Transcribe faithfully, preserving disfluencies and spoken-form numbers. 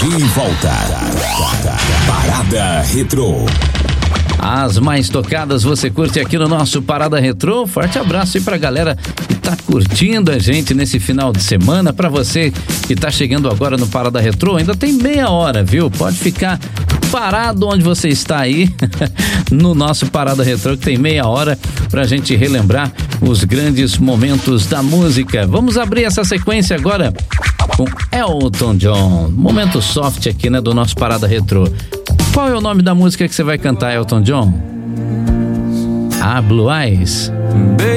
De volta. Parada Retrô. As mais tocadas você curte aqui no nosso Parada Retrô. Forte abraço aí pra galera que tá curtindo a gente nesse final de semana. Pra você que tá chegando agora no Parada Retrô, ainda tem meia hora, viu? Pode ficar parado onde você está aí no nosso Parada Retrô, que tem meia hora pra gente relembrar os grandes momentos da música. Vamos abrir essa sequência agora com Elton John. Momento soft aqui, né, do nosso Parada Retrô. Qual é o nome da música que você vai cantar, Elton John? Ah, Blue Eyes.